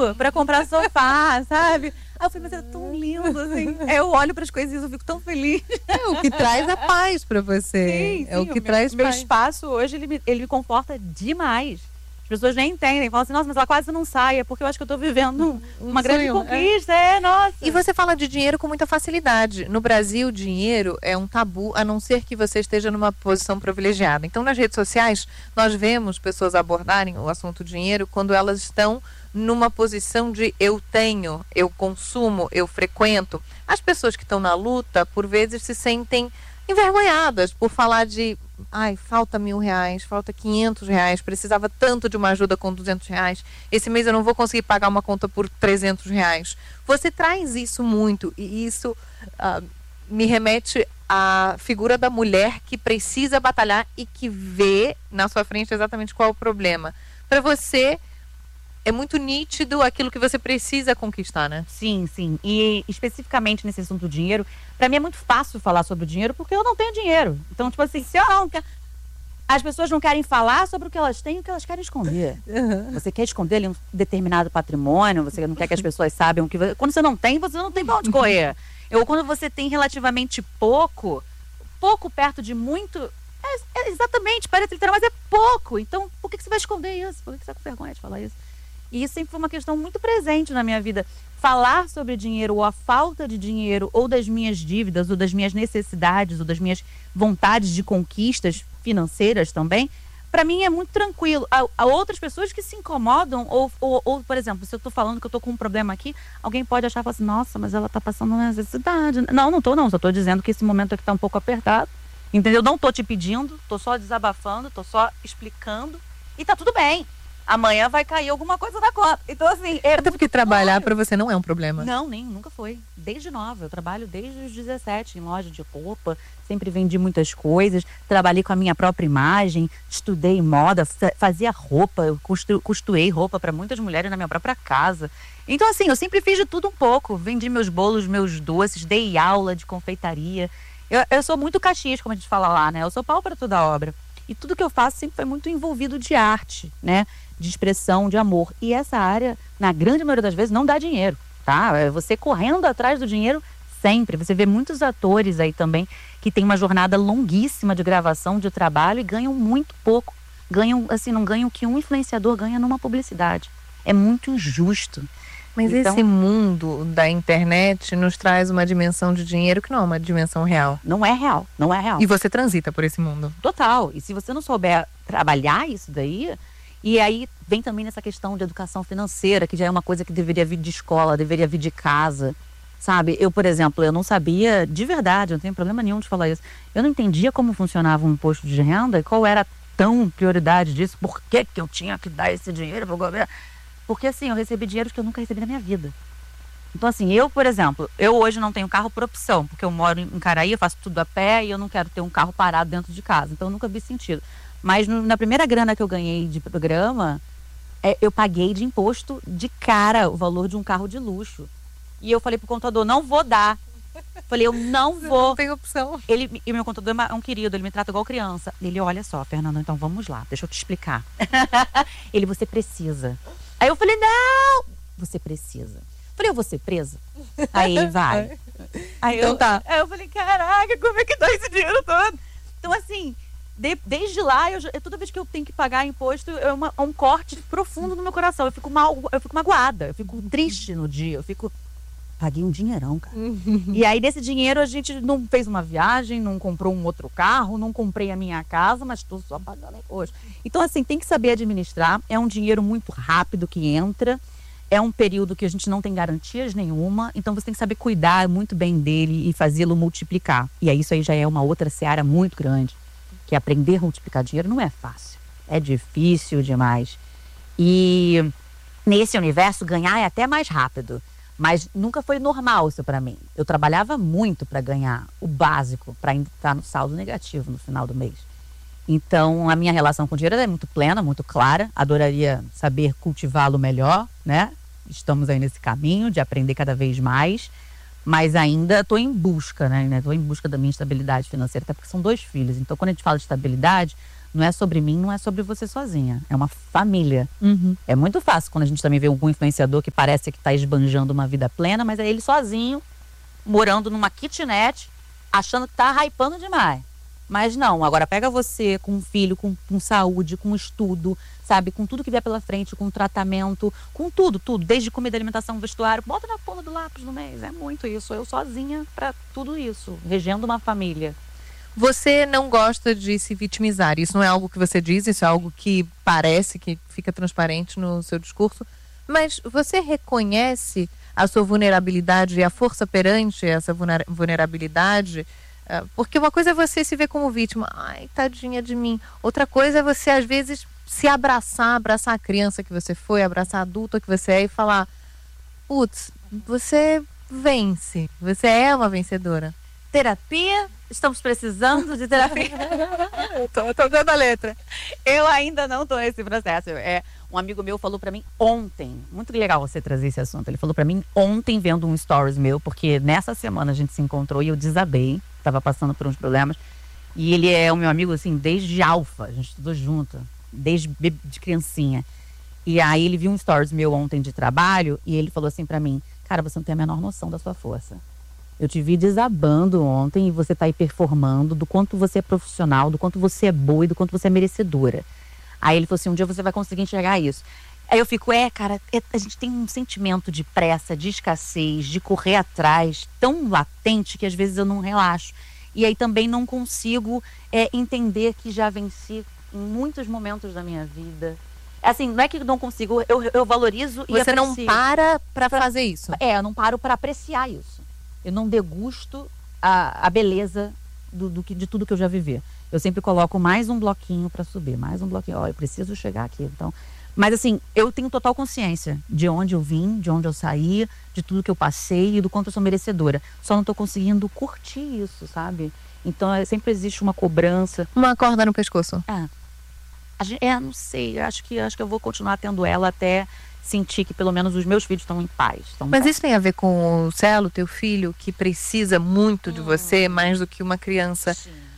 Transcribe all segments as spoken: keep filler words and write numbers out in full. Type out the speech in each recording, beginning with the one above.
dinheiro pra comprar sofá, sabe? Aí eu falei, mas é tão lindo, assim. Aí eu olho pras coisas e eu fico tão feliz. É o que traz a paz pra você. Sim, é sim, o que o traz meu, paz. meu espaço hoje, ele me, ele me conforta demais. As pessoas nem entendem, falam assim, nossa, mas ela quase não sai, é porque eu acho que eu tô vivendo Um uma grande sonho, conquista, é, é nossa. E você fala de dinheiro com muita facilidade. No Brasil, dinheiro é um tabu, a não ser que você esteja numa posição privilegiada. Então, nas redes sociais, nós vemos pessoas abordarem o assunto dinheiro quando elas estão numa posição de eu tenho, eu consumo, eu frequento. As pessoas que estão na luta, por vezes, se sentem envergonhadas por falar de ai, falta mil reais, falta quinhentos reais, precisava tanto de uma ajuda com duzentos reais, esse mês eu não vou conseguir pagar uma conta por trezentos reais. Você traz isso muito e isso uh, me remete à figura da mulher que precisa batalhar e que vê na sua frente exatamente qual é o problema. Para você é muito nítido aquilo que você precisa conquistar, né? Sim, sim. E especificamente nesse assunto do dinheiro, pra mim é muito fácil falar sobre o dinheiro porque eu não tenho dinheiro. Então, tipo assim, se eu não quero... As pessoas não querem falar sobre o que elas têm e o que elas querem esconder. Uhum. Você quer esconder ali um determinado patrimônio, você não quer que as pessoas saibam o que... Quando você não tem, você não tem pra onde correr. Ou quando você tem relativamente pouco, pouco perto de muito... É, é exatamente, parece literal, mas é pouco. Então, por que, que você vai esconder isso? Por que, que você tá com vergonha de falar isso? E isso sempre foi uma questão muito presente na minha vida. Falar sobre dinheiro, ou a falta de dinheiro, ou das minhas dívidas, ou das minhas necessidades, ou das minhas vontades de conquistas financeiras também, para mim é muito tranquilo. Há, há outras pessoas que se incomodam, ou, ou, ou, por exemplo, se eu tô falando que eu tô com um problema aqui, alguém pode achar, assim, nossa, mas ela tá passando uma necessidade. Não, não tô não, só tô dizendo que esse momento aqui tá um pouco apertado, entendeu? Não tô te pedindo, tô só desabafando, tô só explicando, e tá tudo bem. Amanhã vai cair alguma coisa na conta. Então, assim... É Até porque trabalhar para você não é um problema. Não, nem, nunca foi. Desde nova. Eu trabalho desde os dezessete em loja de roupa. Sempre vendi muitas coisas. Trabalhei com a minha própria imagem. Estudei moda. Fazia roupa. Eu costu, costuei roupa para muitas mulheres na minha própria casa. Então, assim, eu sempre fiz de tudo um pouco. Vendi meus bolos, meus doces. Dei aula de confeitaria. Eu, eu sou muito caxias, como a gente fala lá, né? Eu sou pau para toda obra. E tudo que eu faço sempre foi muito envolvido de arte, né? De expressão, de amor. E essa área, na grande maioria das vezes, não dá dinheiro, tá? É você correndo atrás do dinheiro sempre. Você vê muitos atores aí também que têm uma jornada longuíssima de gravação, de trabalho e ganham muito pouco. Ganham, assim, não ganham o que um influenciador ganha numa publicidade. É muito injusto. Mas então, esse mundo da internet nos traz uma dimensão de dinheiro que não é uma dimensão real. Não é real, não é real. E você transita por esse mundo. Total. E se você não souber trabalhar isso daí... E aí vem também nessa questão de educação financeira, que já é uma coisa que deveria vir de escola, deveria vir de casa, sabe? Eu, por exemplo, eu não sabia, de verdade, eu não tenho problema nenhum de falar isso, eu não entendia como funcionava um imposto de renda e qual era a tão prioridade disso, por que que eu tinha que dar esse dinheiro para o governo? Porque assim, eu recebi dinheiro que eu nunca recebi na minha vida. Então assim, eu, por exemplo, eu hoje não tenho carro por opção, porque eu moro em Caraí, eu faço tudo a pé e eu não quero ter um carro parado dentro de casa, então eu nunca vi sentido. Mas no, na primeira grana que eu ganhei de programa, é, eu paguei de imposto de cara o valor de um carro de luxo. E eu falei pro contador, não vou dar. Falei, eu não Você vou. Não tem opção. Ele, e meu contador é um querido, ele me trata igual criança. Ele, olha só, Fernanda, então vamos lá, deixa eu te explicar. Ele, você precisa. Aí eu falei, não, você precisa. Falei, eu vou ser presa? Aí ele vai. Aí então eu, tá. Aí eu falei, caraca, como é que dá esse dinheiro todo? Então assim... De, desde lá, eu, toda vez que eu tenho que pagar imposto, é uma, um corte profundo no meu coração. Eu fico mal, eu fico magoada, eu fico triste no dia, eu fico... Paguei um dinheirão, cara. E aí, desse dinheiro, a gente não fez uma viagem, não comprou um outro carro, não comprei a minha casa, mas estou só pagando imposto. Então, assim, tem que saber administrar. É um dinheiro muito rápido que entra. É um período que a gente não tem garantias nenhuma. Então, você tem que saber cuidar muito bem dele e fazê-lo multiplicar. E aí, isso aí já é uma outra seara muito grande. Que aprender a multiplicar dinheiro não é fácil. É difícil demais. E nesse universo, ganhar é até mais rápido. Mas nunca foi normal isso para mim. Eu trabalhava muito para ganhar o básico, para entrar no saldo negativo no final do mês. Então, a minha relação com o dinheiro é muito plena, muito clara. Adoraria saber cultivá-lo melhor, né? Estamos aí nesse caminho de aprender cada vez mais. Mas ainda estou em busca, né? Estou em busca da minha estabilidade financeira, até porque são dois filhos. Então, quando a gente fala de estabilidade, não é sobre mim, não é sobre você sozinha. É uma família. Uhum. É muito fácil quando a gente também vê algum influenciador que parece que está esbanjando uma vida plena, mas é ele sozinho, morando numa kitnet, achando que tá hypando demais. Mas não, agora pega você com um filho, com, com saúde, com estudo, sabe? Com tudo que vier pela frente, com tratamento, com tudo, tudo. Desde comida, alimentação, vestuário. Bota na ponta do lápis no mês. É muito isso. Eu sozinha pra tudo isso. Regendo uma família. Você não gosta de se vitimizar. Isso não é algo que você diz, isso é algo que parece que fica transparente no seu discurso. Mas você reconhece a sua vulnerabilidade e a força perante essa vulnerabilidade? Porque uma coisa é você se ver como vítima, ai, tadinha de mim. Outra coisa é você, às vezes, se abraçar, abraçar a criança que você foi, abraçar a adulta que você é e falar, putz, você vence, você é uma vencedora. Terapia, estamos precisando de terapia. tô, tô dando a letra. Eu ainda não tô nesse processo. É, um amigo meu falou pra mim ontem, muito legal você trazer esse assunto, ele falou pra mim ontem vendo um stories meu, porque nessa semana a gente se encontrou e eu desabei, tava passando por uns problemas, e ele é o meu amigo assim, desde alfa, a gente estudou junto, desde de criancinha. E aí ele viu um stories meu ontem de trabalho e ele falou assim pra mim, cara, você não tem a menor noção da sua força. Eu te vi desabando ontem e você tá aí performando, do quanto você é profissional, do quanto você é boa e do quanto você é merecedora. Aí ele falou assim, um dia você vai conseguir enxergar isso. Aí eu fico, é, cara, é, a gente tem um sentimento de pressa, de escassez, de correr atrás, tão latente que às vezes eu não relaxo. E aí também não consigo é, entender que já venci em muitos momentos da minha vida. Assim, não é que eu não consigo, eu, eu valorizo e Você aprecio. não para pra fazer isso? É, eu não paro para apreciar isso. Eu não degusto a, a beleza do, do que, de tudo que eu já vivi. Eu sempre coloco mais um bloquinho para subir, mais um bloquinho. Ó, eu preciso chegar aqui, então... Mas assim, eu tenho total consciência de onde eu vim, de onde eu saí, de tudo que eu passei e do quanto eu sou merecedora. Só não tô conseguindo curtir isso, sabe? Então é, sempre existe uma cobrança. Uma corda no pescoço. É, a gente, é não sei, acho que, acho que eu vou continuar tendo ela até sentir que pelo menos os meus filhos estão em paz. Estão Mas em paz. isso tem a ver com o Celo, teu filho, que precisa muito de Hum. você, mais do que uma criança,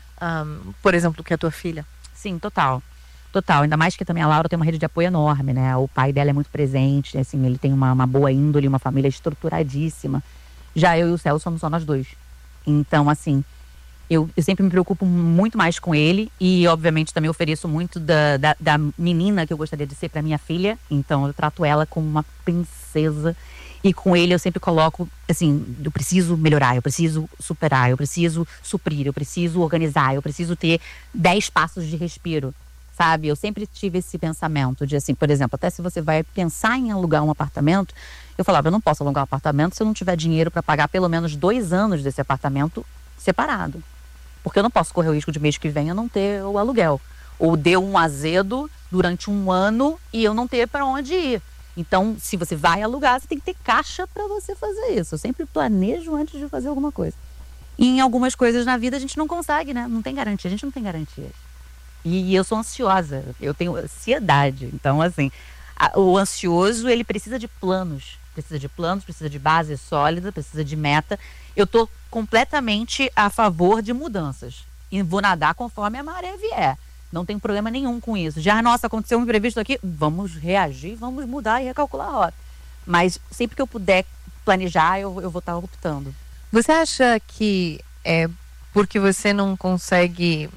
um, por exemplo, que a tua filha? Sim, total. Total, ainda mais que também a Laura tem uma rede de apoio enorme, né? O pai dela é muito presente, assim, ele tem uma, uma boa índole, uma família estruturadíssima. Já eu e o Celso somos só nós dois. Então, assim, eu, eu sempre me preocupo muito mais com ele e, obviamente, também ofereço muito da, da, da menina que eu gostaria de ser para minha filha. Então, eu trato ela como uma princesa. E com ele eu sempre coloco, assim, eu preciso melhorar, eu preciso superar, eu preciso suprir, eu preciso organizar, eu preciso ter dez passos de respiro. Sabe, eu sempre tive esse pensamento de assim, por exemplo, até se você vai pensar em alugar um apartamento, eu falava, eu não posso alugar um apartamento se eu não tiver dinheiro para pagar pelo menos dois anos desse apartamento separado. Porque eu não posso correr o risco de mês que vem eu não ter o aluguel. Ou deu um azedo durante um ano e eu não ter para onde ir. Então, se você vai alugar, você tem que ter caixa para você fazer isso. Eu sempre planejo antes de fazer alguma coisa. E em algumas coisas na vida a gente não consegue, né? Não tem garantia, a gente não tem garantias. E eu sou ansiosa, eu tenho ansiedade. Então, assim, a, o ansioso, ele precisa de planos. Precisa de planos, precisa de base sólida, precisa de meta. Eu tô completamente a favor de mudanças. E vou nadar conforme a maré vier. Não tem problema nenhum com isso. Já, nossa, aconteceu um imprevisto aqui, vamos reagir, vamos mudar e recalcular a rota. Mas sempre que eu puder planejar, eu, eu vou estar optando. Você acha que é porque você não consegue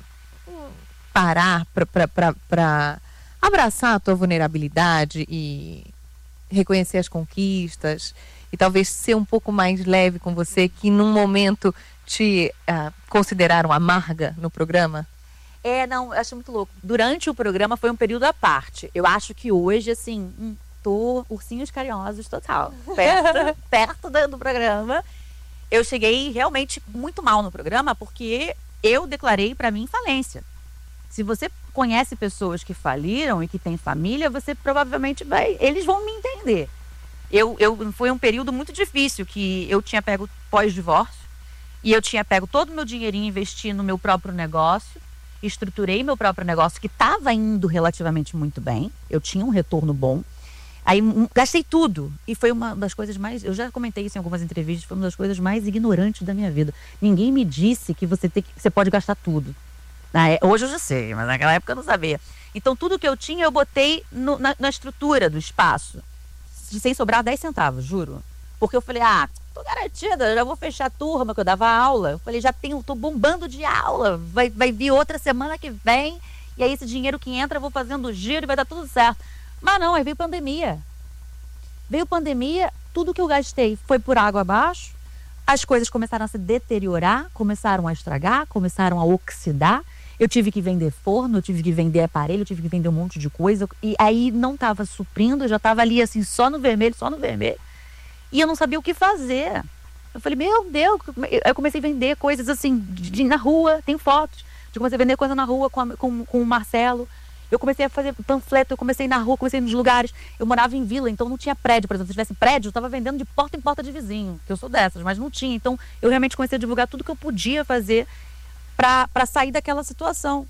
parar para abraçar a tua vulnerabilidade e reconhecer as conquistas e talvez ser um pouco mais leve com você, que num momento te uh, consideraram amarga no programa? É, não, eu acho muito louco. Durante o programa foi um período à parte. Eu acho que hoje, assim, hum, tô ursinhos carinhosos total. Perto, perto do, do programa. Eu cheguei realmente muito mal no programa porque eu declarei para mim falência. Se você conhece pessoas que faliram e que têm família, você provavelmente vai... Eles vão me entender. Eu, eu, foi um período muito difícil que eu tinha pego pós-divórcio e eu tinha pego todo o meu dinheirinho e investi no meu próprio negócio, estruturei meu próprio negócio que estava indo relativamente muito bem. Eu tinha um retorno bom. Aí um, gastei tudo. E foi uma das coisas mais... Eu já comentei isso em algumas entrevistas. Foi uma das coisas mais ignorantes da minha vida. Ninguém me disse que você, tem que, você pode gastar tudo. Na é- Hoje eu já sei, mas naquela época eu não sabia. Então tudo que eu tinha eu botei no- na, na estrutura do espaço, sem sobrar dez centavos, juro. Porque eu falei, ah, tô garantida, já vou fechar a turma que eu dava aula. Eu falei, já tenho, tô bombando de aula, vai, vai vir outra semana que vem, e aí esse dinheiro que entra eu vou fazendo giro e vai dar tudo certo. Mas não, aí veio pandemia. Veio pandemia, tudo que eu gastei foi por água abaixo, as coisas começaram a se deteriorar, começaram a estragar, começaram a oxidar. Eu tive que vender forno, eu tive que vender aparelho, eu tive que vender um monte de coisa. E aí não estava suprindo, eu já estava ali assim, só no vermelho, só no vermelho. E eu não sabia o que fazer. Eu falei, meu Deus, eu comecei a vender coisas assim, de, de, na rua, tem fotos. Eu comecei a vender coisa na rua com, a, com, com o Marcelo. Eu comecei a fazer panfleto, eu comecei na rua, comecei nos lugares. Eu morava em vila, então não tinha prédio, por exemplo. Se tivesse prédio, eu estava vendendo de porta em porta de vizinho, que eu sou dessas, mas não tinha. Então eu realmente comecei a divulgar tudo que eu podia fazer para sair daquela situação.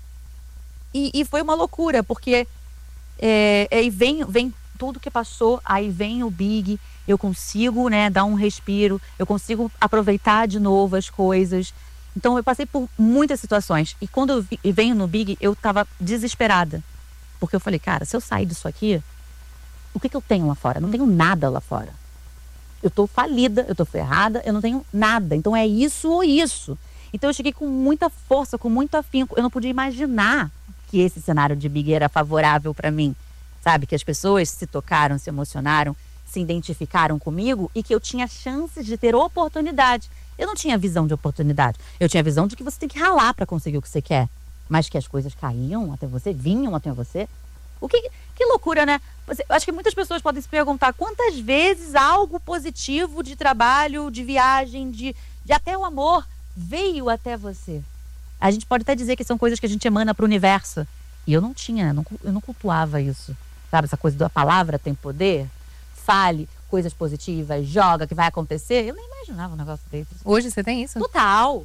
E, e foi uma loucura, porque é, aí vem, vem tudo que passou, aí vem o Big, eu consigo, né, dar um respiro, eu consigo aproveitar de novo as coisas. Então eu passei por muitas situações. E quando eu vi, venho no Big, eu estava desesperada. Porque eu falei, cara, se eu sair disso aqui, o que, que eu tenho lá fora? Não tenho nada lá fora. Eu tô falida, eu tô ferrada, eu não tenho nada. Então é isso ou isso. Então eu cheguei com muita força, com muito afinco. Eu não podia imaginar que esse cenário de Big era favorável para mim. Sabe? Que as pessoas se tocaram, se emocionaram, se identificaram comigo e que eu tinha chances de ter oportunidade. Eu não tinha visão de oportunidade. Eu tinha visão de que você tem que ralar para conseguir o que você quer. Mas que as coisas caíam até você, vinham até você. O que, que loucura, né? Você, eu acho que muitas pessoas podem se perguntar quantas vezes algo positivo de trabalho, de viagem, de, de até o amor veio até você. A gente pode até dizer que são coisas que a gente emana para o universo. E eu não tinha, eu não, eu não cultuava isso. Sabe, essa coisa da palavra tem poder? Fale coisas positivas, joga, que vai acontecer. Eu nem imaginava um negócio desse. Hoje você tem isso? Total.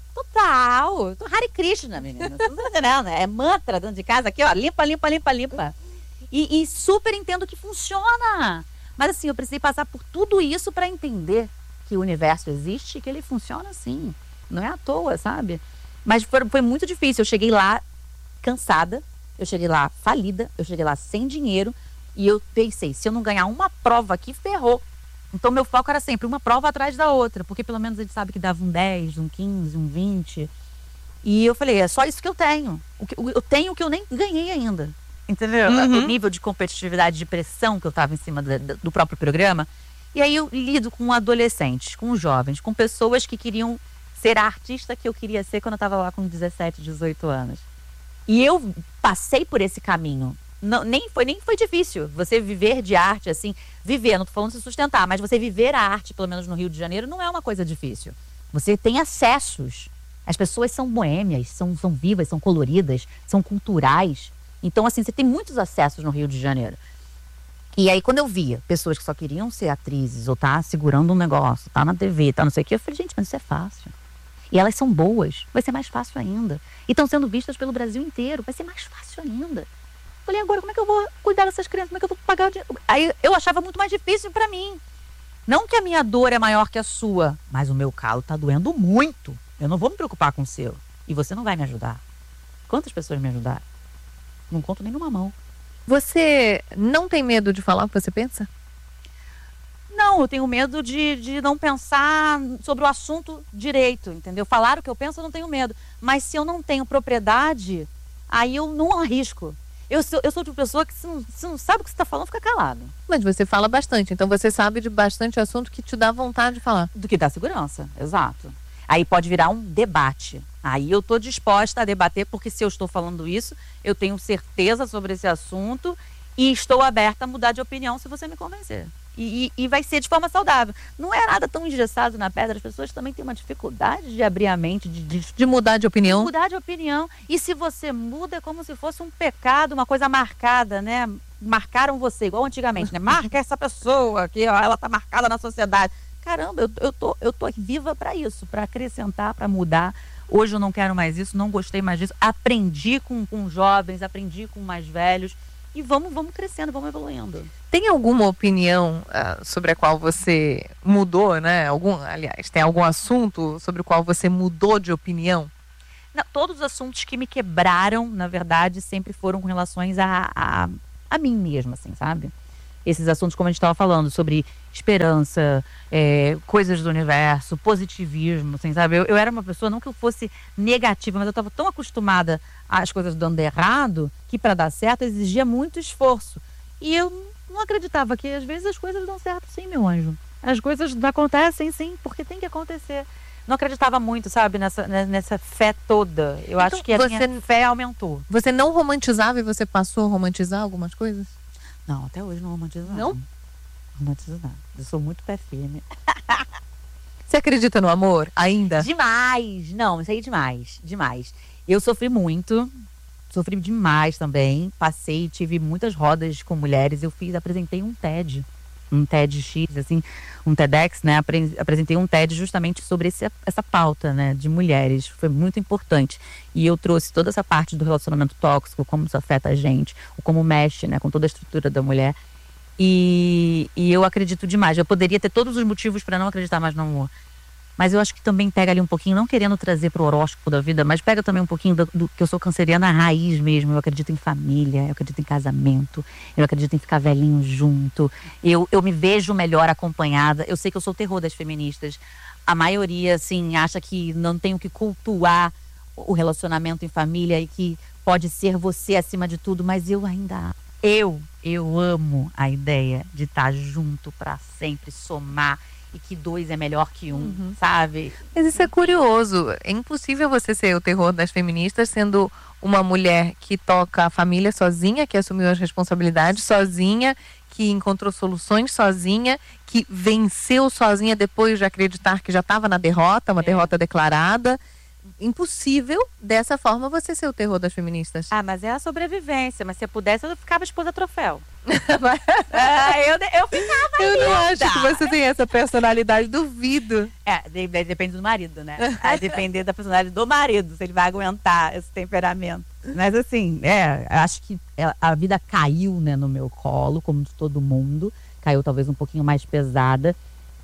Total. Eu tô Hare Krishna, menina. Você não tá entendendo, né? É mantra dentro de casa aqui, ó. Limpa, limpa, limpa, limpa. E, e super entendo que funciona. Mas assim, eu precisei passar por tudo isso para entender que o universo existe e que ele funciona assim. Não é à toa, sabe? Mas foi, foi muito difícil. Eu cheguei lá cansada. Eu cheguei lá falida. Eu cheguei lá sem dinheiro. E eu pensei, se eu não ganhar uma prova aqui, ferrou. Então, meu foco era sempre uma prova atrás da outra. Porque pelo menos a gente sabe que dava um dez, um quinze, um vinte. E eu falei, é só isso que eu tenho. O que, eu tenho o que eu nem ganhei ainda. Entendeu? Uhum. O nível de competitividade, de pressão que eu estava em cima do, do próprio programa. E aí eu lido com adolescentes, com jovens, com pessoas que queriam ser a artista que eu queria ser quando eu estava lá com dezessete, dezoito anos. E eu passei por esse caminho. Não, nem, foi, nem foi difícil você viver de arte, assim, viver, não tô falando de se sustentar, mas você viver a arte, pelo menos no Rio de Janeiro, não é uma coisa difícil. Você tem acessos. As pessoas são boêmias, são, são vivas, são coloridas, são culturais. Então, assim, você tem muitos acessos no Rio de Janeiro. E aí, quando eu via pessoas que só queriam ser atrizes, ou tá segurando um negócio, tá na T V, tá não sei o quê, eu falei, gente, mas isso é fácil. E elas são boas, vai ser mais fácil ainda. E estão sendo vistas pelo Brasil inteiro, vai ser mais fácil ainda. Falei, agora como é que eu vou cuidar dessas crianças? Como é que eu vou pagar o dinheiro? Aí eu achava muito mais difícil pra mim. Não que a minha dor é maior que a sua, mas o meu calo tá doendo muito. Eu não vou me preocupar com o seu. E você não vai me ajudar. Quantas pessoas me ajudaram? Não conto nem numa mão. Você não tem medo de falar o que você pensa? Não, eu tenho medo de, de não pensar sobre o assunto direito, entendeu? Falar o que eu penso, eu não tenho medo. Mas se eu não tenho propriedade, aí eu não arrisco. Eu sou, eu sou de pessoa que se não, se não sabe o que você está falando, fica calado. Mas você fala bastante, então você sabe de bastante assunto que te dá vontade de falar. Do que dá segurança, exato. Aí pode virar um debate. Aí eu estou disposta a debater, porque se eu estou falando isso, eu tenho certeza sobre esse assunto e estou aberta a mudar de opinião se você me convencer. E, e, e vai ser de forma saudável. Não é nada tão engessado na pedra. As pessoas também têm uma dificuldade de abrir a mente, de, de, de mudar de opinião. De mudar de opinião. E se você muda, é como se fosse um pecado, uma coisa marcada, né? Marcaram você, igual antigamente, né? Marca essa pessoa que ó, ela tá marcada na sociedade. Caramba, eu, eu, tô, eu tô viva para isso, para acrescentar, para mudar. Hoje eu não quero mais isso, não gostei mais disso. Aprendi com, com jovens, aprendi com mais velhos. E vamos, vamos crescendo, vamos evoluindo. Tem alguma opinião uh, sobre a qual você mudou, né? Algum, aliás, tem algum assunto sobre o qual você mudou de opinião? Não, todos os assuntos que me quebraram, na verdade, sempre foram com relações a, a, a mim mesma, assim, sabe? Esses assuntos, como a gente estava falando, sobre esperança, é, coisas do universo, positivismo, assim, sabe? Eu, eu era uma pessoa, não que eu fosse negativa, mas eu estava tão acostumada às coisas dando errado, que para dar certo exigia muito esforço. E eu não acreditava que às vezes as coisas dão certo sim, meu anjo. As coisas acontecem sim, porque tem que acontecer. Não acreditava muito, sabe, nessa, nessa fé toda. Eu Então, acho que a você- minha fé aumentou. Você não romantizava e você passou a romantizar algumas coisas? Não, até hoje não romantizo nada. Não? Não romantizo nada. Eu sou muito pé firme. Você acredita no amor ainda? Demais! Não, isso aí é demais. Demais. Eu sofri muito. Sofri demais também. Passei, tive muitas rodas com mulheres. Eu fiz, apresentei um TED. Um TEDx, assim, um TEDx, né? Apre- Apresentei um TED justamente sobre esse, essa pauta, né? De mulheres. Foi muito importante. E eu trouxe toda essa parte do relacionamento tóxico, como isso afeta a gente, o como mexe, né? Com toda a estrutura da mulher. E, e eu acredito demais. Eu poderia ter todos os motivos para não acreditar mais no amor. Mas eu acho que também pega ali um pouquinho, não querendo trazer pro horóscopo da vida, mas pega também um pouquinho do, do que eu sou canceriana raiz mesmo. Eu acredito em família, eu acredito em casamento, eu acredito em ficar velhinho junto. Eu, eu me vejo melhor acompanhada. Eu sei que eu sou o terror das feministas. A maioria, assim, acha que não tenho que cultuar o relacionamento em família e que pode ser você acima de tudo, mas eu ainda... Eu, eu amo a ideia de estar junto para sempre, somar, e que dois é melhor que um, Uhum. sabe? Mas isso é curioso. É impossível você ser o terror das feministas sendo uma mulher que toca a família sozinha, que assumiu as responsabilidades sozinha, que encontrou soluções sozinha, que venceu sozinha depois de acreditar que já estava na derrota, uma É. derrota declarada. Impossível, dessa forma, você ser o terror das feministas. Ah, mas é a sobrevivência. Mas se eu pudesse, eu ficava esposa troféu. Ah, eu, eu ficava Eu não linda. acho que você tem essa personalidade, duvido. É, de- de- depende do marido, né? Vai depender da personalidade do marido, se ele vai aguentar esse temperamento. Mas assim, é, acho que é, a vida caiu, né, no meu colo, como de todo mundo. Caiu talvez um pouquinho mais pesada.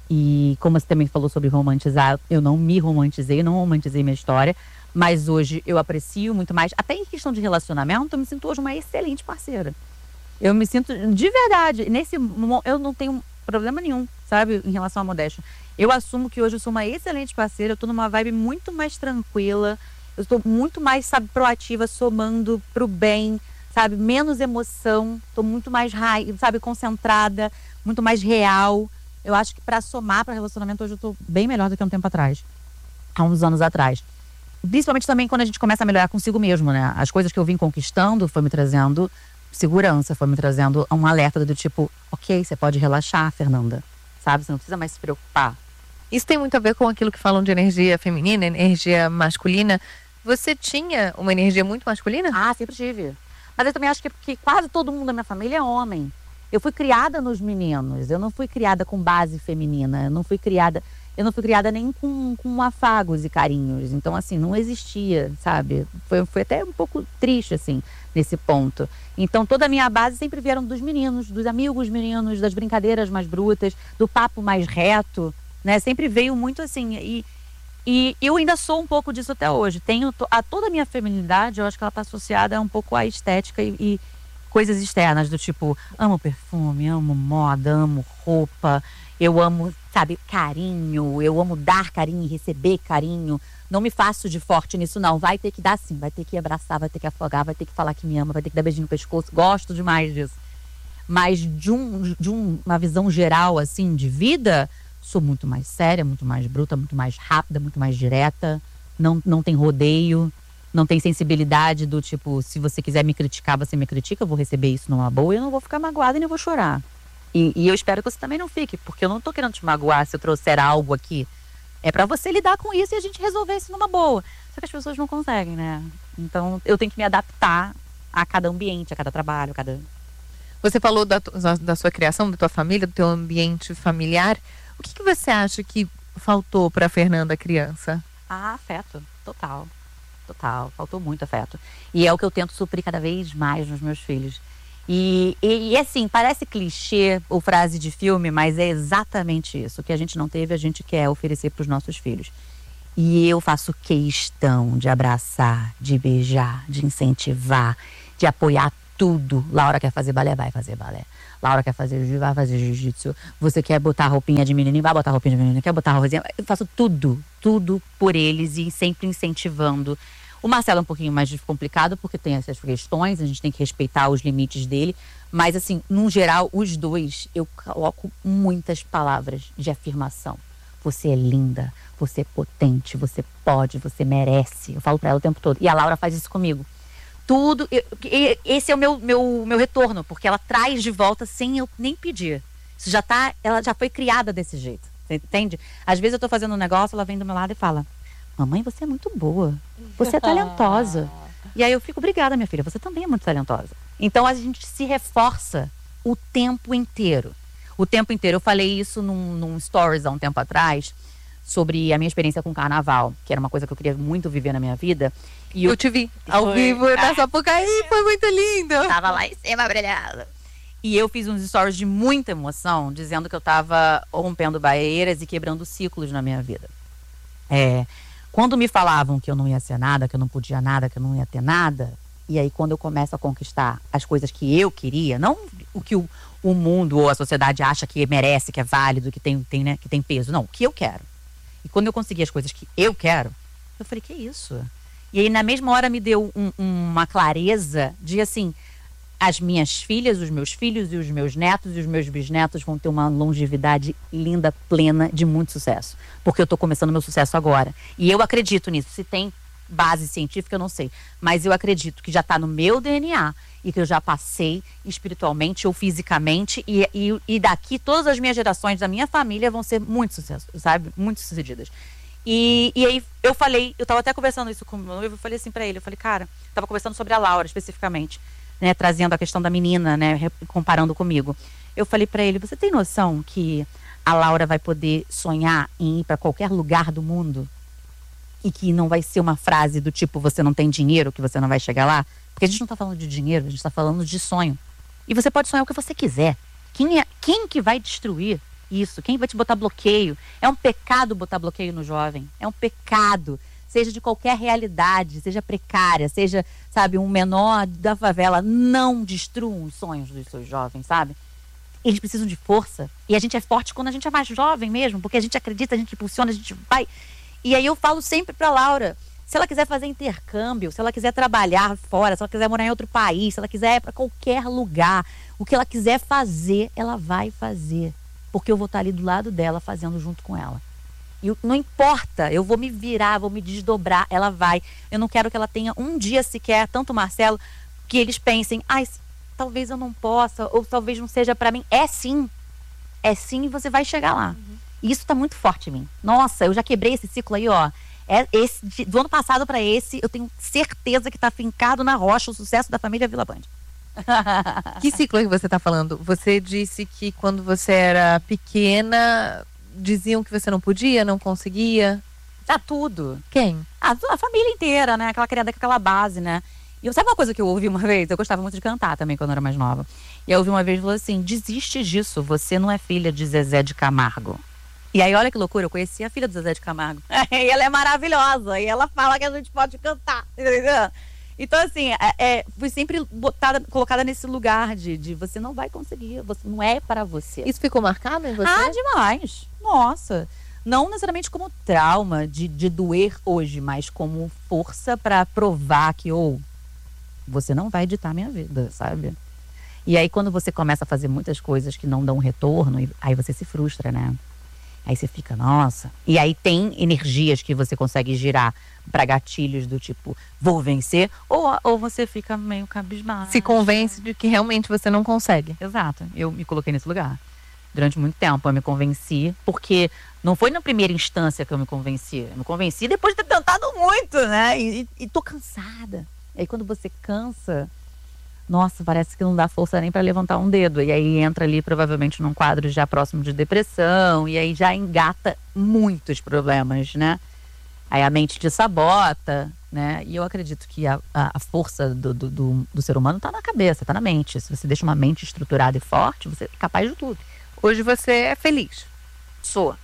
E como você também falou sobre romantizar, eu não me romantizei, não romantizei minha história. Mas hoje eu aprecio muito mais. Até em questão de relacionamento, eu me sinto hoje uma excelente parceira. Eu me sinto, de verdade, nesse mo- eu não tenho problema nenhum, sabe, em relação à modéstia. Eu assumo que hoje eu sou uma excelente parceira, eu tô numa vibe muito mais tranquila, eu estou muito mais, sabe, proativa, somando pro bem, sabe, menos emoção, tô muito mais, rai- sabe, concentrada, muito mais real. Eu acho que para somar para relacionamento hoje eu tô bem melhor do que há um tempo atrás, há uns anos atrás. Principalmente também quando a gente começa a melhorar consigo mesmo, né? As coisas que eu vim conquistando foi me trazendo segurança, foi me trazendo um alerta do tipo, ok, você pode relaxar, Fernanda, sabe? Você não precisa mais se preocupar. Isso tem muito a ver com aquilo que falam de energia feminina, energia masculina. Você tinha uma energia muito masculina? Ah, sempre tive. Mas eu também acho que é porque quase todo mundo da minha família é homem. Eu fui criada nos meninos, eu não fui criada com base feminina, eu não fui criada, eu não fui criada nem com, com afagos e carinhos. Então, assim, não existia, sabe? Foi, foi até um pouco triste, assim, nesse ponto. Então, toda a minha base sempre vieram dos meninos, dos amigos meninos, das brincadeiras mais brutas, do papo mais reto, né? Sempre veio muito assim. E, e eu ainda sou um pouco disso até hoje. Tenho to- a toda a minha feminilidade, eu acho que ela está associada um pouco à estética e, e coisas externas, do tipo, amo perfume, amo moda, amo roupa, eu amo, sabe, carinho, eu amo dar carinho e receber carinho. Não me faço de forte nisso, não. Vai ter que dar sim, vai ter que abraçar, vai ter que afogar, vai ter que falar que me ama, vai ter que dar beijinho no pescoço. Gosto demais disso. Mas de, um, de um- uma visão geral, assim, de vida, sou muito mais séria, muito mais bruta, muito mais rápida, muito mais direta. Não, não tem rodeio, não tem sensibilidade do tipo, se você quiser me criticar, você me critica, eu vou receber isso numa boa e eu não vou ficar magoada e nem vou chorar. E, e eu espero que você também não fique, porque eu não tô querendo te magoar se eu trouxer algo aqui. É pra você lidar com isso e a gente resolver isso numa boa. Só que as pessoas não conseguem, né? Então eu tenho que me adaptar a cada ambiente, a cada trabalho, a cada... Você falou da, tu- da sua criação, da tua família, do teu ambiente familiar. O que, que você acha que faltou para Fernanda criança? Ah, afeto. Total. Total. Faltou muito afeto. E é o que eu tento suprir cada vez mais nos meus filhos. E, e, e assim, parece clichê ou frase de filme, mas é exatamente isso. O que a gente não teve, a gente quer oferecer para os nossos filhos. E eu faço questão de abraçar, de beijar, de incentivar, de apoiar tudo. Laura quer fazer balé, vai fazer balé. Laura quer fazer jiu-jitsu, vai fazer jiu-jitsu. Você quer botar roupinha de menininho, vai botar roupinha de menino. Quer botar roupinha... Eu faço tudo, tudo por eles e sempre incentivando. O Marcelo é um pouquinho mais complicado porque tem essas questões, a gente tem que respeitar os limites dele. Mas assim, no geral, os dois, eu coloco muitas palavras de afirmação. Você é linda, você é potente, você pode, você merece. Eu falo pra ela o tempo todo. E a Laura faz isso comigo. Tudo, eu, esse é o meu, meu, meu retorno, porque ela traz de volta sem eu nem pedir. Isso já tá, ela já foi criada desse jeito, entende? Às vezes eu tô fazendo um negócio, ela vem do meu lado e fala: mamãe, você é muito boa, você é talentosa. E aí eu fico: obrigada, minha filha, você também é muito talentosa. Então a gente se reforça o tempo inteiro. O tempo inteiro. Eu falei isso num, num stories há um tempo atrás, sobre a minha experiência com o carnaval, que era uma coisa que eu queria muito viver na minha vida. E eu, eu te vi ao foi. vivo na Sapucaí, foi muito lindo. Tava lá em cima brilhando. E eu fiz uns stories de muita emoção, dizendo que eu tava rompendo barreiras e quebrando ciclos na minha vida. É, quando me falavam que eu não ia ser nada, que eu não podia nada, que eu não ia ter nada, e aí quando eu começo a conquistar as coisas que eu queria, não o que o, o mundo ou a sociedade acha que merece, que é válido, que tem, tem, né, que tem peso, não, o que eu quero. E quando eu consegui as coisas que eu quero, eu falei: que isso? E aí na mesma hora me deu um, uma clareza de assim, as minhas filhas, os meus filhos e os meus netos e os meus bisnetos vão ter uma longevidade linda, plena, de muito sucesso. Porque eu tô começando meu sucesso agora. E eu acredito nisso. Se tem base científica, eu não sei. Mas eu acredito que já tá no meu D N A e que eu já passei espiritualmente ou fisicamente. E, e, e daqui todas as minhas gerações da minha família vão ser muito sucesso, sabe? Muito sucedidas. E, e aí eu falei, eu tava até conversando isso com o meu noivo, eu falei assim pra ele, eu falei: cara, tava conversando sobre a Laura especificamente, né, trazendo a questão da menina, né, comparando comigo. Eu falei pra ele: você tem noção que a Laura vai poder sonhar em ir pra qualquer lugar do mundo? E que não vai ser uma frase do tipo: você não tem dinheiro, que você não vai chegar lá? Porque a gente não tá falando de dinheiro, a gente tá falando de sonho. E você pode sonhar o que você quiser. Quem, é, quem que vai destruir isso? Quem vai te botar bloqueio? É um pecado botar bloqueio no jovem. É um pecado. Seja de qualquer realidade, seja precária, seja, sabe, um menor da favela. Não destruam os sonhos dos seus jovens, sabe? Eles precisam de força. E a gente é forte quando a gente é mais jovem mesmo, porque a gente acredita, a gente impulsiona, a gente vai. E aí eu falo sempre pra Laura: se ela quiser fazer intercâmbio, se ela quiser trabalhar fora, se ela quiser morar em outro país, se ela quiser ir pra qualquer lugar, o que ela quiser fazer, ela vai fazer. Porque eu vou estar ali do lado dela, fazendo junto com ela. E não importa, eu vou me virar, vou me desdobrar, ela vai. Eu não quero que ela tenha um dia sequer, tanto o Marcelo, que eles pensem: ai, talvez eu não possa, ou talvez não seja pra mim. É sim, é sim, e você vai chegar lá. Uhum. E isso tá muito forte em mim. Nossa, eu já quebrei esse ciclo aí, ó. É esse, de, do ano passado pra esse, eu tenho certeza que tá fincado na rocha o sucesso da família Vila Band. Que ciclo que você tá falando? Você disse que quando você era pequena, diziam que você não podia, não conseguia? Tá tudo. Quem? A, a família inteira, né? Aquela criada com aquela base, né? E eu, sabe uma coisa que eu ouvi uma vez? Eu gostava muito de cantar também quando eu era mais nova. E eu ouvi uma vez e falou assim: desiste disso, você não é filha de Zezé de Camargo. E aí, olha que loucura, eu conheci a filha do Zezé de Camargo. E ela é maravilhosa, e ela fala que a gente pode cantar, entendeu? Então, assim, é, é, fui sempre botada, colocada nesse lugar de, de você não vai conseguir, você não é para você. Isso ficou marcado em você? Ah, demais. Nossa. Não necessariamente como trauma de, de doer hoje, mas como força para provar que, ou, oh, você não vai editar minha vida, sabe? E aí, quando você começa a fazer muitas coisas que não dão retorno, aí você se frustra, né? Aí você fica: nossa. E aí tem energias que você consegue girar para gatilhos do tipo: vou vencer, ou, ou você fica meio cabisbaixo. Se convence de que realmente você não consegue. Exato. Eu me coloquei nesse lugar. Durante muito tempo eu me convenci, porque não foi na primeira instância que eu me convenci. Eu me convenci depois de ter tentado muito, né? E, e, e tô cansada. E aí quando você cansa, nossa, parece que não dá força nem para levantar um dedo. E aí entra ali provavelmente num quadro já próximo de depressão. E aí já engata muitos problemas, né? Aí a mente te sabota, né? E eu acredito que a, a, a força do, do, do, do ser humano tá na cabeça, tá na mente. Se você deixa uma mente estruturada e forte, você é capaz de tudo. Hoje você é feliz? Sou.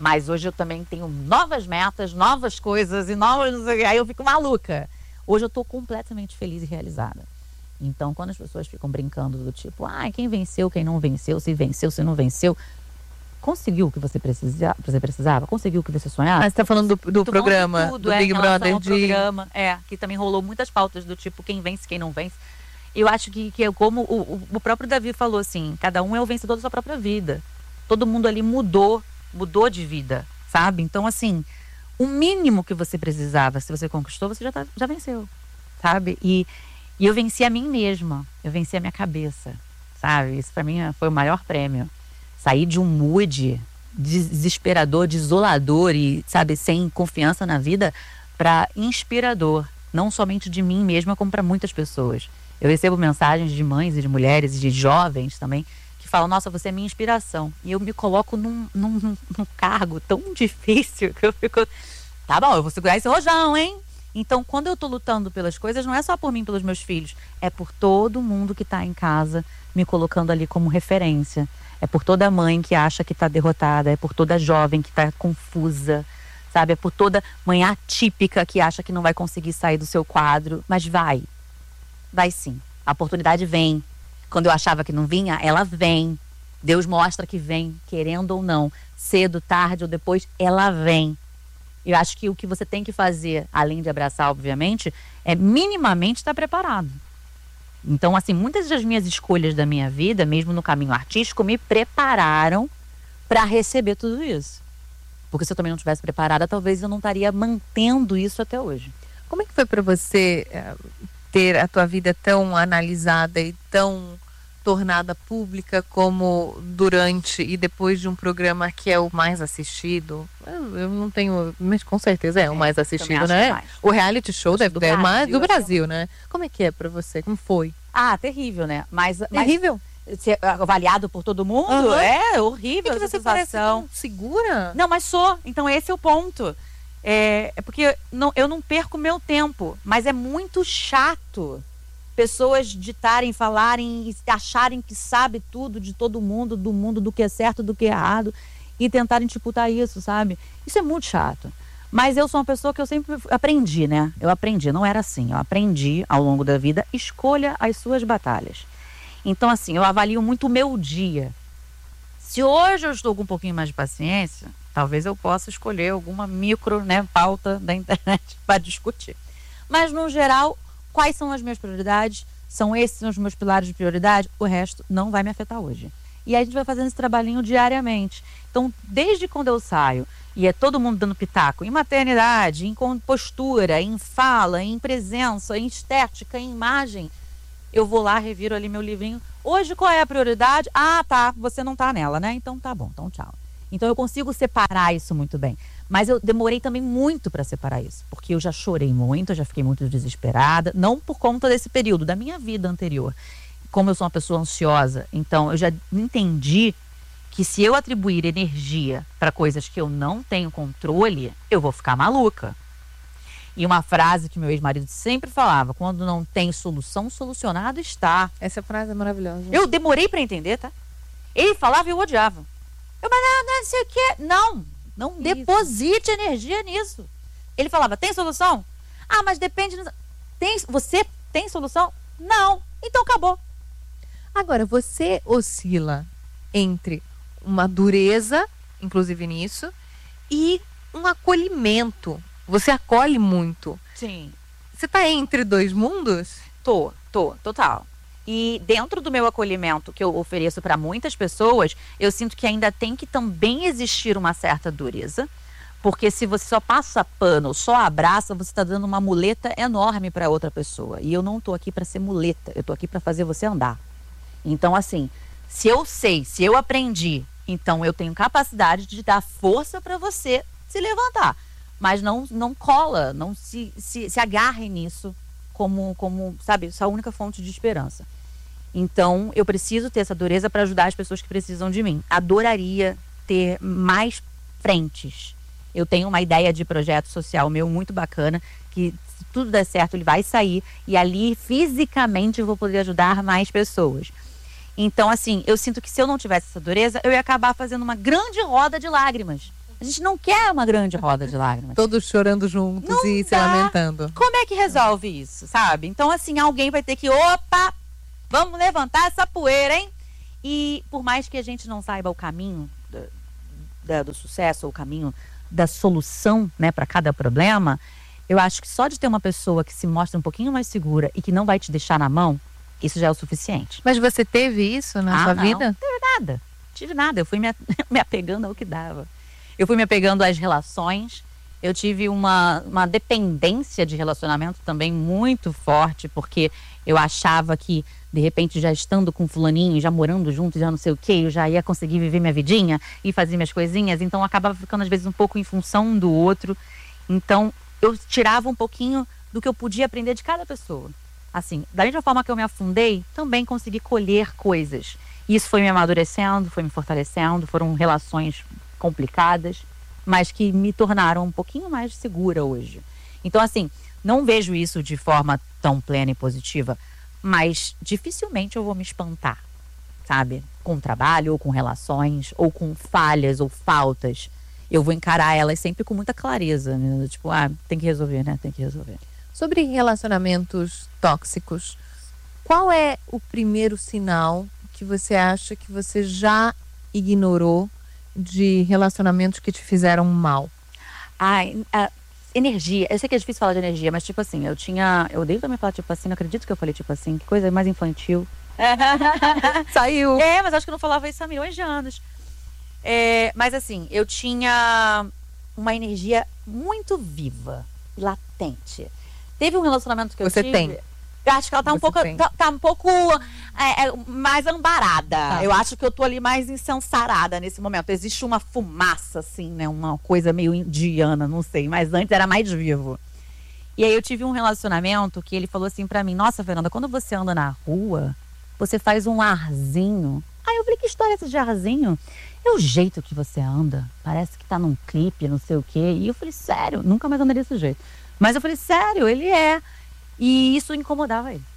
Mas hoje eu também tenho novas metas, novas coisas e novas... Aí eu fico maluca. Hoje eu tô completamente feliz e realizada. Então, quando as pessoas ficam brincando do tipo, ah, quem venceu, quem não venceu, se venceu, se não venceu... Conseguiu o que você, precisa, você precisava? Conseguiu o que você sonhava? Ah, você tá falando do, do programa, tudo, do é, Big Brother. De... programa, é, que também rolou muitas pautas do tipo, quem vence, quem não vence. Eu acho que, que é como o, o próprio Davi falou assim, cada um é o vencedor da sua própria vida. Todo mundo ali mudou, mudou de vida, sabe? Então, assim, o mínimo que você precisava, se você conquistou, você já, tá, já venceu, sabe? E, e eu venci a mim mesma, eu venci a minha cabeça, sabe? Isso pra mim foi o maior prêmio. Sair de um mood desesperador, desolador e, sabe, sem confiança na vida, para inspirador. Não somente de mim mesma, como para muitas pessoas. Eu recebo mensagens de mães e de mulheres e de jovens também, que falam, nossa, você é minha inspiração. E eu me coloco num, num, num cargo tão difícil que eu fico, tá bom, eu vou segurar esse rojão, hein? Então, quando eu tô lutando pelas coisas, não é só por mim, pelos meus filhos, é por todo mundo que tá em casa, me colocando ali como referência. É por toda mãe que acha que está derrotada, é por toda jovem que está confusa, sabe? É por toda mãe atípica que acha que não vai conseguir sair do seu quadro. Mas vai, vai sim. A oportunidade vem. Quando eu achava que não vinha, ela vem. Deus mostra que vem, querendo ou não. Cedo, tarde ou depois, ela vem. Eu acho que o que você tem que fazer, além de abraçar, obviamente, é minimamente estar preparado. Então, assim, muitas das minhas escolhas da minha vida, mesmo no caminho artístico, me prepararam para receber tudo isso. Porque se eu também não tivesse preparada, talvez eu não estaria mantendo isso até hoje. Como é que foi para você é, ter a tua vida tão analisada e tão tornada pública como durante e depois de um programa que é o mais assistido? Eu, eu não tenho, mas com certeza é, é o mais assistido, né? Mais. O reality show deve ser mais do Brasil, né? Como é que é para você? Como foi? Ah, terrível, né? Mas, terrível? Mas, ser avaliado por todo mundo? Uhum. É horrível. E que você parece tão segura? Não, mas sou. Então esse é o ponto. É, é porque não, eu não perco meu tempo, mas é muito chato pessoas ditarem, falarem e acharem que sabe tudo de todo mundo, do mundo, do que é certo, do que é errado, e tentarem disputar isso, sabe? Isso é muito chato. Mas eu sou uma pessoa que eu sempre aprendi, né? Eu aprendi, não era assim. Eu aprendi ao longo da vida, escolha as suas batalhas. Então, assim, eu avalio muito o meu dia. Se hoje eu estou com um pouquinho mais de paciência, talvez eu possa escolher alguma micro, né, pauta da internet para discutir. Mas, no geral, quais são as minhas prioridades? São esses são os meus pilares de prioridade? O resto não vai me afetar hoje. E aí a gente vai fazendo esse trabalhinho diariamente. Então, desde quando eu saio, e é todo mundo dando pitaco em maternidade, em postura, em fala, em presença, em estética, em imagem, eu vou lá, reviro ali meu livrinho. Hoje qual é a prioridade? Ah, tá, você não tá nela, né? Então tá bom, então tchau. Então eu consigo separar isso muito bem. Mas eu demorei também muito para separar isso. Porque eu já chorei muito, eu já fiquei muito desesperada. Não por conta desse período, da minha vida anterior. Como eu sou uma pessoa ansiosa, então eu já entendi que se eu atribuir energia para coisas que eu não tenho controle, eu vou ficar maluca. E uma frase que meu ex-marido sempre falava, quando não tem solução, solucionado está. Essa frase é maravilhosa. Eu demorei para entender, tá? Ele falava e eu odiava. Eu, mas não, não sei o quê. Não, não Isso. deposite energia nisso. Ele falava, tem solução? Ah, mas depende... Tem, você tem solução? Não. Então acabou. Agora, você oscila entre uma dureza, inclusive nisso, e um acolhimento. Você acolhe muito. Sim. Você tá entre dois mundos? Tô, tô, total. E dentro do meu acolhimento que eu ofereço para muitas pessoas, eu sinto que ainda tem que também existir uma certa dureza. Porque se você só passa pano, só abraça, você está dando uma muleta enorme para outra pessoa. E eu não tô aqui para ser muleta, eu tô aqui para fazer você andar. Então, assim, se eu sei, se eu aprendi, então eu tenho capacidade de dar força para você se levantar. Mas não, não cola, não se, se, se agarre nisso como, como, sabe, essa única fonte de esperança. Então, eu preciso ter essa dureza para ajudar as pessoas que precisam de mim. Adoraria ter mais frentes. Eu tenho uma ideia de projeto social meu muito bacana, que se tudo der certo, ele vai sair e ali, fisicamente, eu vou poder ajudar mais pessoas. Então, assim, eu sinto que se eu não tivesse essa dureza, eu ia acabar fazendo uma grande roda de lágrimas. A gente não quer uma grande roda de lágrimas. Todos chorando juntos Não e se dá. lamentando. Como é que resolve isso, sabe? Então, assim, alguém vai ter que, opa, vamos levantar essa poeira, hein? E por mais que a gente não saiba o caminho do, da, do sucesso, ou o caminho da solução, né, para cada problema, eu acho que só de ter uma pessoa que se mostra um pouquinho mais segura e que não vai te deixar na mão, isso já é o suficiente. Mas você teve isso na ah, sua não, vida? Não tive nada. Tive nada. Eu fui me, me apegando ao que dava. Eu fui me apegando às relações. Eu tive uma, uma dependência de relacionamento também muito forte, porque eu achava que, de repente, já estando com fulaninho, já morando junto, já não sei o quê, eu já ia conseguir viver minha vidinha e fazer minhas coisinhas. Então, eu acabava ficando, às vezes, um pouco em função um do outro. Então, eu tirava um pouquinho do que eu podia aprender de cada pessoa. Assim, da mesma forma que eu me afundei, também consegui colher coisas. Isso foi me amadurecendo, foi me fortalecendo, foram relações complicadas, mas que me tornaram um pouquinho mais segura hoje. Então, assim, não vejo isso de forma tão plena e positiva, mas dificilmente eu vou me espantar, sabe? Com trabalho, ou com relações, ou com falhas, ou faltas. Eu vou encarar elas sempre com muita clareza, né? Tipo, ah, tem que resolver, né? Tem que resolver. Sobre relacionamentos tóxicos, qual é o primeiro sinal que você acha que você já ignorou de relacionamentos que te fizeram mal? Ai, a energia. Eu sei que é difícil falar de energia, mas tipo assim, eu tinha... Eu odeio também falar tipo assim, não acredito que eu falei tipo assim. Que coisa mais infantil. Saiu. É, mas acho que eu não falava isso há milhões de anos. É, mas assim, eu tinha uma energia muito viva, latente. Teve um relacionamento que eu Você tive... tem. Eu acho que ela tá um Você pouco, tem. tá, tá um pouco é, é, mais ambarada. Tá. Eu acho que eu tô ali mais insensarada nesse momento. Existe uma fumaça, assim, né? Uma coisa meio indiana, não sei. Mas antes era mais vivo. E aí eu tive um relacionamento que ele falou assim pra mim: nossa, Fernanda, quando você anda na rua, você faz um arzinho. Aí eu falei: que história é essa de arzinho? É o jeito que você anda. Parece que tá num clipe, não sei o quê. E eu falei: sério? Nunca mais andaria desse jeito. Mas eu falei: sério, ele é. E isso incomodava ele.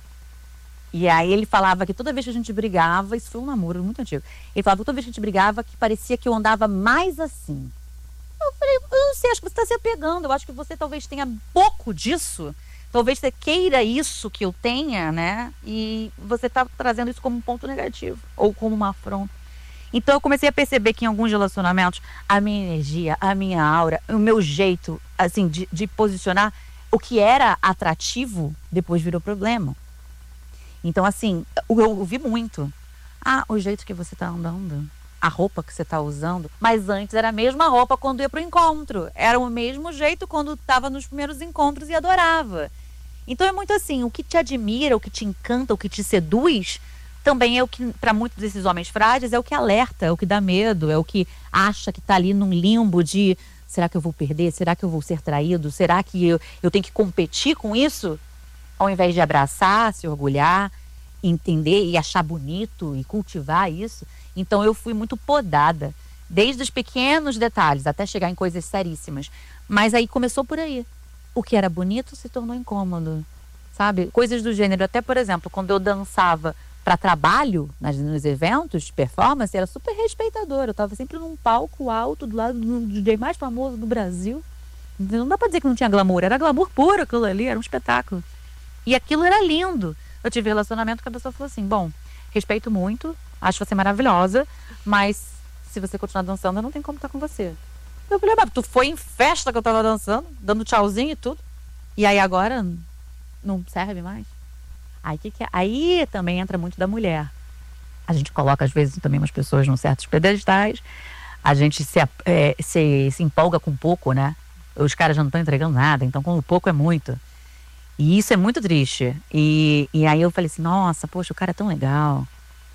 E aí ele falava que toda vez que a gente brigava, isso foi um namoro muito antigo, ele falava que toda vez que a gente brigava, que parecia que eu andava mais assim. Eu falei: eu não sei, acho que você está se apegando, eu acho que você talvez tenha pouco disso, talvez você queira isso que eu tenha, né? E você está trazendo isso como um ponto negativo, ou como uma afronta. Então eu comecei a perceber que em alguns relacionamentos, a minha energia, a minha aura, o meu jeito, assim, de, de posicionar, o que era atrativo, depois virou problema. Então, assim, eu ouvi muito. Ah, o jeito que você tá andando, a roupa que você tá usando. Mas antes era a mesma roupa quando ia pro encontro. Era o mesmo jeito quando tava nos primeiros encontros e adorava. Então é muito assim, o que te admira, o que te encanta, o que te seduz, também é o que, para muitos desses homens frágeis, é o que alerta, é o que dá medo, é o que acha que tá ali num limbo de... será que eu vou perder? Será que eu vou ser traído? Será que eu, eu tenho que competir com isso? Ao invés de abraçar, se orgulhar, entender e achar bonito e cultivar isso. Então eu fui muito podada, desde os pequenos detalhes até chegar em coisas seríssimas. Mas aí começou por aí. O que era bonito se tornou incômodo, sabe? Coisas do gênero. Até, por exemplo, quando eu dançava para trabalho, nas, nos eventos de performance, era super respeitador. Eu estava sempre num palco alto, do lado do D J mais famoso do Brasil. Não dá para dizer que não tinha glamour. Era glamour puro aquilo ali, era um espetáculo. E aquilo era lindo. Eu tive relacionamento que a pessoa falou assim: bom, respeito muito, acho você maravilhosa, mas se você continuar dançando, eu não tenho como estar com você. Eu falei: mas tu foi em festa que eu tava dançando, dando tchauzinho e tudo, e aí agora não serve mais? Aí, que que é? Aí também entra muito da mulher. A gente coloca, às vezes, também umas pessoas num certos pedestais, a gente se, é, se, se empolga com pouco, né? Os caras já não estão entregando nada, então com o pouco é muito. E isso é muito triste. E, e aí eu falei assim: nossa, poxa, o cara é tão legal.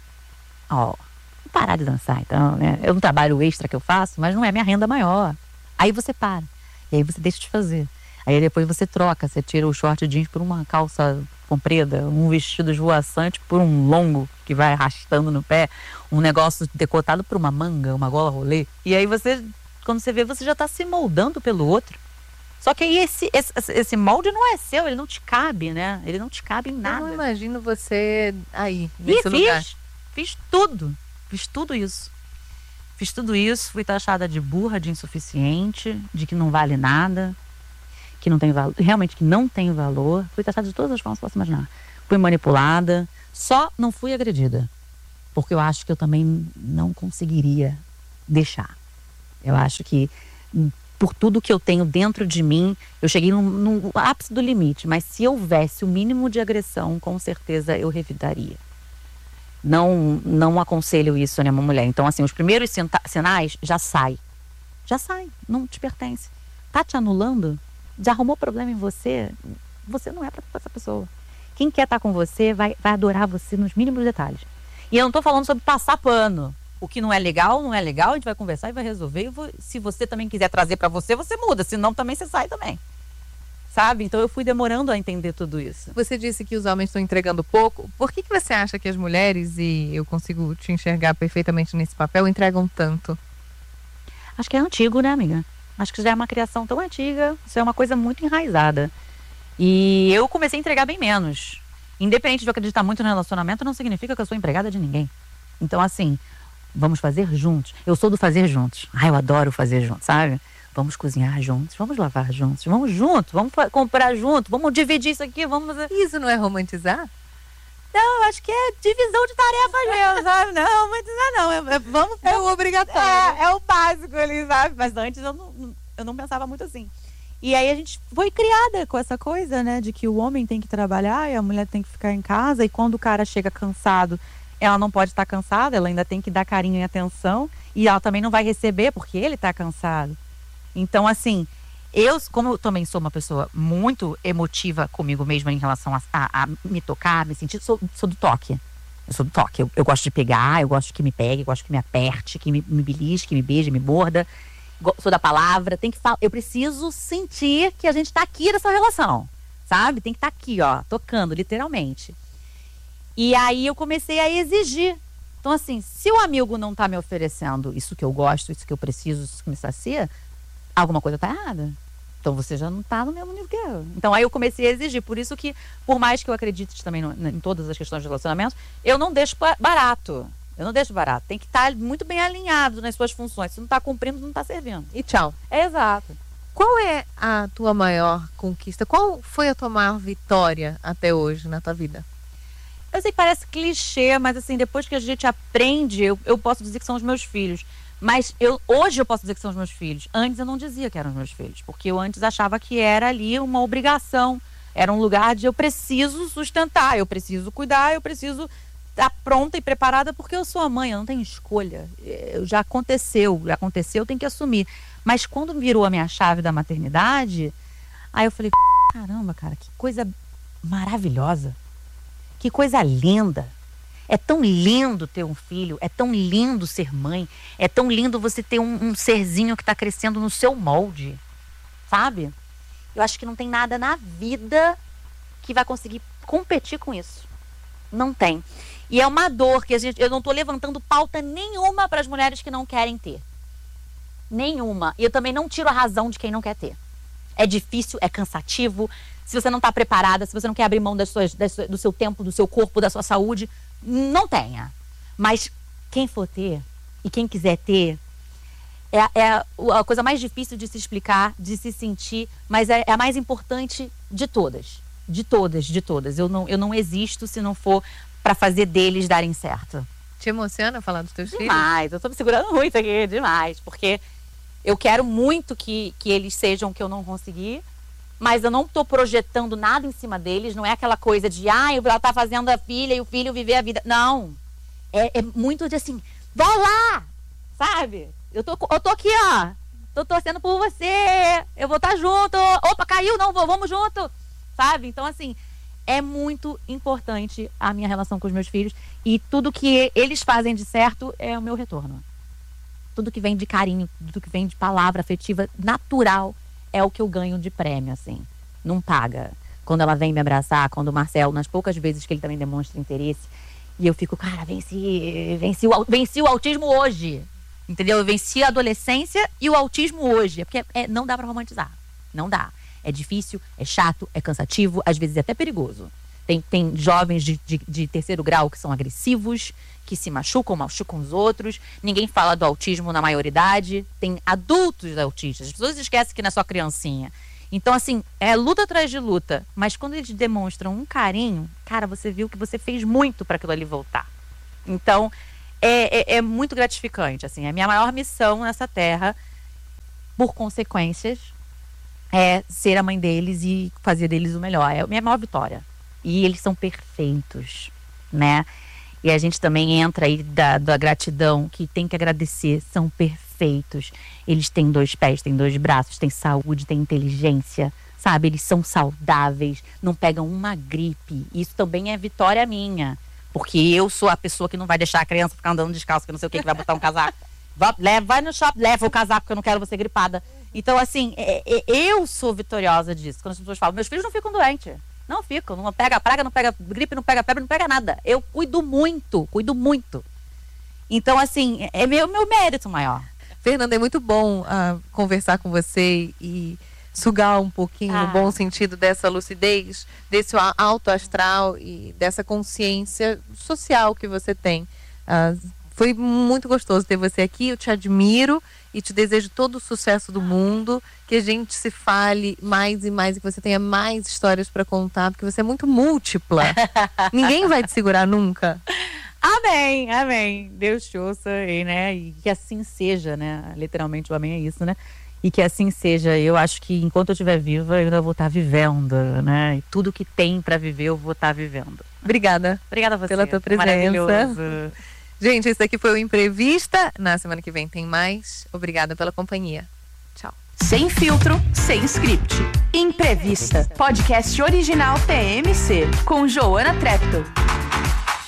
Ó, vou parar de dançar então, né? É um trabalho extra que eu faço, mas não é minha renda maior. Aí você para. E aí você deixa de fazer. Aí depois você troca, você tira o short jeans por uma calça comprida, um vestido esvoaçante por um longo que vai arrastando no pé, um negócio decotado por uma manga, uma gola rolê. E aí você, quando você vê, você já tá se moldando pelo outro. Só que aí esse, esse, esse molde não é seu, ele não te cabe, né? Ele não te cabe em nada. Eu não imagino você aí, E nesse fiz, lugar. fiz tudo, fiz tudo isso. Fiz tudo isso, fui taxada de burra, de insuficiente, de que não vale nada, que não tem valor, realmente que não tem valor. Fui taxada de todas as formas que posso imaginar. Fui manipulada, só não fui agredida. Porque eu acho que eu também não conseguiria deixar. Eu acho que, por tudo que eu tenho dentro de mim, eu cheguei no, no ápice do limite. Mas se houvesse o mínimo de agressão, com certeza eu revidaria. Não, não aconselho isso, né, uma mulher. Então, assim, os primeiros sinais já sai. Já sai, não te pertence. Tá te anulando? Já arrumou problema em você? Você não é pra essa pessoa. Quem quer estar com você vai, vai adorar você nos mínimos detalhes. E eu não tô falando sobre passar pano. O que não é legal, não é legal, a gente vai conversar e vai resolver. E vou, se você também quiser trazer pra você, você muda. Senão também você sai também. Sabe? Então eu fui demorando a entender tudo isso. Você disse que os homens estão entregando pouco. Por que, que você acha que as mulheres, e eu consigo te enxergar perfeitamente nesse papel, entregam tanto? Acho que é antigo, né, amiga? Acho que já é uma criação tão antiga. Isso é uma coisa muito enraizada. E eu comecei a entregar bem menos. Independente de eu acreditar muito no relacionamento, não significa que eu sou empregada de ninguém. Então, assim, vamos fazer juntos. Eu sou do fazer juntos. Ai, eu adoro fazer juntos, sabe? Vamos cozinhar juntos, vamos lavar juntos, vamos juntos, vamos comprar junto, vamos dividir isso aqui, vamos fazer... Isso não é romantizar? Não, acho que é divisão de tarefas mesmo, sabe? Não, romantizar não, é, é, vamos... É o obrigatório. É, é o básico ali, sabe? Mas antes eu não, eu não pensava muito assim. E aí a gente foi criada com essa coisa, né? De que o homem tem que trabalhar e a mulher tem que ficar em casa. E quando o cara chega cansado, ela não pode estar cansada, ela ainda tem que dar carinho e atenção. E ela também não vai receber porque ele está cansado. Então, assim, eu, como eu também sou uma pessoa muito emotiva comigo mesma em relação a, a, a me tocar, me sentir, sou, sou do toque. Eu sou do toque. Eu, eu gosto de pegar, eu gosto que me pegue, eu gosto que me aperte, que me, me belisque, que me beije, me morda. Sou da palavra, tem que falar. Eu preciso sentir que a gente tá aqui nessa relação, sabe? Tem que estar tá aqui, ó, tocando, literalmente. E aí eu comecei a exigir. Então, assim, se o amigo não tá me oferecendo isso que eu gosto, isso que eu preciso, isso que me sacia, alguma coisa tá errada. Então você já não tá no mesmo nível que eu. Então aí eu comecei a exigir. Por isso que, por mais que eu acredite também no, em todas as questões de relacionamento, eu não deixo barato. Eu não deixo barato. Tem que estar muito bem alinhado nas suas funções. Se não tá cumprindo, não tá servindo. E tchau. É exato. Qual é a tua maior conquista? Qual foi a tua maior vitória até hoje na tua vida? Eu sei que parece clichê, mas assim, depois que a gente aprende, eu, eu posso dizer que são os meus filhos. Mas eu, hoje eu posso dizer que são os meus filhos. Antes eu não dizia que eram os meus filhos, porque eu antes achava que era ali uma obrigação. Era um lugar de eu preciso sustentar, eu preciso cuidar, eu preciso estar pronta e preparada, porque eu sou a mãe, eu não tenho escolha. Eu, já aconteceu, já aconteceu, eu tenho que assumir. Mas quando virou a minha chave da maternidade, aí eu falei, caramba, cara, que coisa maravilhosa. Que coisa linda. É tão lindo ter um filho, é tão lindo ser mãe, é tão lindo você ter um, um serzinho que está crescendo no seu molde, sabe? Eu acho que não tem nada na vida que vai conseguir competir com isso. Não tem. E é uma dor que a gente, eu não estou levantando pauta nenhuma para as mulheres que não querem ter. Nenhuma. E eu também não tiro a razão de quem não quer ter. É difícil, é cansativo. Se você não está preparada, se você não quer abrir mão das suas, das, do seu tempo, do seu corpo, da sua saúde, não tenha. Mas quem for ter e quem quiser ter, é, é a coisa mais difícil de se explicar, de se sentir, mas é, é a mais importante de todas. De todas, de todas. Eu não, eu não existo se não for para fazer deles darem certo. Te emociona falar dos teus demais, filhos? Demais, eu estou me segurando muito aqui, demais. Porque eu quero muito que, que eles sejam o que eu não consegui, mas eu não estou projetando nada em cima deles. Não é aquela coisa de, ah, ela tá fazendo a filha e o filho viver a vida. Não. É, é muito de assim, vai lá, sabe? Eu tô, eu tô aqui, ó. Tô torcendo por você. Eu vou estar junto. Opa, caiu, não vou, vamos junto. Sabe? Então, assim, é muito importante a minha relação com os meus filhos. E tudo que eles fazem de certo é o meu retorno. Tudo que vem de carinho, tudo que vem de palavra afetiva, natural, é o que eu ganho de prêmio, assim. Não paga. Quando ela vem me abraçar, quando o Marcelo, nas poucas vezes que ele também demonstra interesse, e eu fico, cara, venci, venci, o, venci o autismo hoje. Entendeu? Eu venci a adolescência e o autismo hoje. Porque é, não dá pra romantizar. Não dá. É difícil, é chato, é cansativo, às vezes é até perigoso. Tem, tem jovens de, de, de terceiro grau que são agressivos, que se machucam, machucam os outros. Ninguém fala do autismo na maioridade. Tem adultos autistas. As pessoas esquecem que não é só criancinha. Então, assim, é luta atrás de luta. Mas quando eles demonstram um carinho, cara, você viu que você fez muito para aquilo ali voltar. Então, é, é, é muito gratificante. Assim, a minha maior missão nessa terra, por consequências, é ser a mãe deles e fazer deles o melhor. É a minha maior vitória. E eles são perfeitos, né? E a gente também entra aí da, da gratidão, que tem que agradecer, são perfeitos. Eles têm dois pés, têm dois braços, têm saúde, têm inteligência, sabe? Eles são saudáveis, não pegam uma gripe. Isso também é vitória minha, porque eu sou a pessoa que não vai deixar a criança ficar andando descalço, que não sei o que, que vai botar um casaco. Vai, leva, vai no shopping, leva o casaco, porque eu não quero você gripada. Então, assim, é, é, eu sou vitoriosa disso. Quando as pessoas falam, meus filhos não ficam doentes. Não fico, não pega praga, não pega gripe, não pega febre, não pega nada. Eu cuido muito, cuido muito. Então, assim, é meu, meu mérito maior. Fernanda, é muito bom uh, conversar com você e sugar um pouquinho, ah. no bom sentido, dessa lucidez, desse alto astral e dessa consciência social que você tem. Uh, foi muito gostoso ter você aqui, eu te admiro e te desejo todo o sucesso do mundo, que a gente se fale mais e mais, e que você tenha mais histórias para contar, porque você é muito múltipla. Ninguém vai te segurar nunca. Amém, amém. Deus te ouça, e, né? E que assim seja, né? Literalmente o amém é isso, né? E que assim seja. Eu acho que enquanto eu estiver viva, eu ainda vou estar vivendo, né? E tudo que tem para viver, eu vou estar vivendo. Obrigada. Obrigada a você. Pela tua presença. Maravilhoso. Gente, esse aqui foi o Imprevista. Na semana que vem tem mais. Obrigada pela companhia. Tchau. Sem filtro, sem script. Imprevista. Podcast original T M C. Com Joana Treptow.